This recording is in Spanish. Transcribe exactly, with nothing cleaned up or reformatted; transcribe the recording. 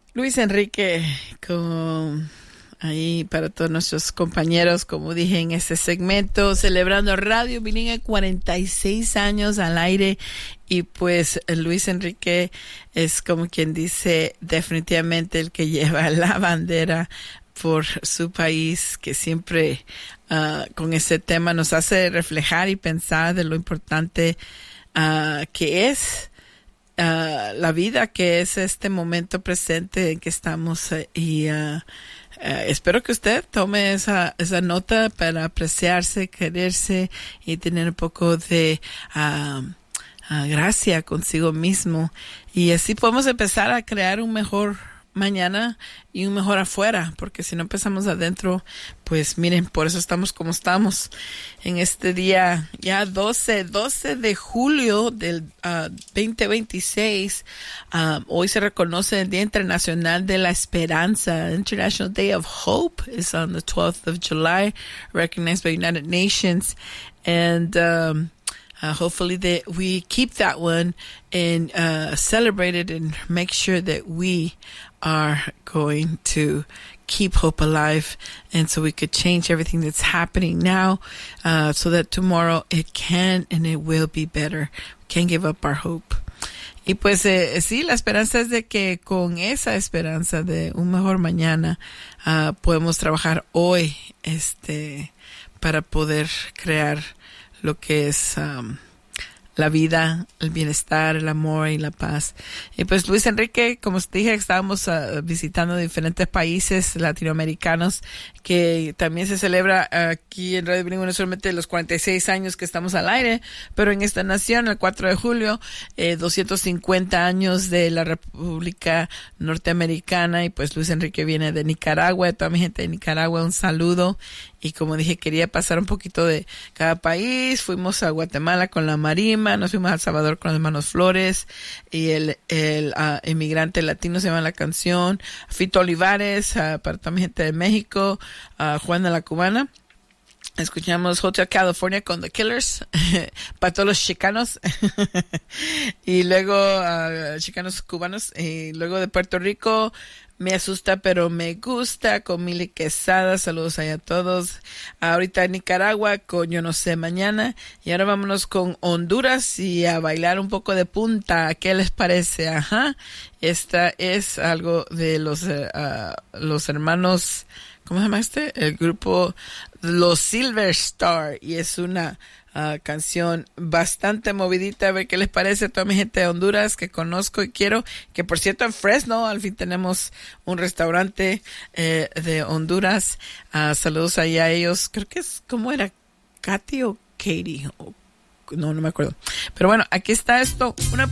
Luis Enrique, con ahí para todos nuestros compañeros, como dije en este segmento, celebrando Radio Bilingüe, cuarenta y seis años al aire. Y pues Luis Enrique es, como quien dice, definitivamente el que lleva la bandera por su país, que siempre uh, con ese tema nos hace reflejar y pensar de lo importante uh, que es Uh, la vida, que es este momento presente en que estamos, uh, y uh, uh, espero que usted tome esa esa nota para apreciarse, quererse y tener un poco de uh, uh, gracia consigo mismo, y así podemos empezar a crear un mejor mañana y un mejor afuera, porque si no empezamos adentro, pues miren, por eso estamos como estamos en este día ya doce de julio del uh, veinte veintiséis. Um, hoy se reconoce el Día Internacional de la Esperanza. International Day of Hope is on the twelfth of July, recognized by United Nations, and um Uh, hopefully that we keep that one and uh, celebrate it and make sure that we are going to keep hope alive, and so we could change everything that's happening now, uh, so that tomorrow it can and it will be better. We can't give up our hope. Y pues eh, sí, la esperanza es de que con esa esperanza de un mejor mañana uh, podemos trabajar hoy este para poder crear lo que es um, la vida, el bienestar, el amor y la paz. Y pues Luis Enrique, como os dije, estábamos uh, visitando diferentes países latinoamericanos, que también se celebra aquí en Radio Bilingüe no solamente los cuarenta y seis años que estamos al aire, pero en esta nación, el cuatro de julio, eh, doscientos cincuenta años de la República Norteamericana. Y pues Luis Enrique viene de Nicaragua. Toda mi gente de Nicaragua, un saludo. Y como dije, quería pasar un poquito de cada país. Fuimos a Guatemala con la Marima, nos fuimos a El Salvador con los hermanos Flores, y el, el uh, inmigrante latino se llama la canción. Fito Olivares, uh, para toda mi gente de México, uh, Juana la Cubana. Escuchamos Hotel California con The Killers, para todos los chicanos. Y luego, uh, chicanos cubanos. Y luego de Puerto Rico, Me Asusta Pero Me Gusta con Mili Quesada. Saludos ahí a todos. Ahorita en Nicaragua con Yo No Sé Mañana. Y ahora vámonos con Honduras y a bailar un poco de punta. ¿Qué les parece? Ajá. Esta es algo de los, uh, los hermanos, ¿cómo se llama este? El grupo Los Silver Star. Y es una Uh, canción bastante movidita. A ver qué les parece a toda mi gente de Honduras que conozco y quiero, que por cierto en Fresno al fin tenemos un restaurante eh, de Honduras. Uh, saludos ahí a ellos. Creo que es, ¿cómo era? Katy o Katie, o, no, no me acuerdo, pero bueno, aquí está esto, una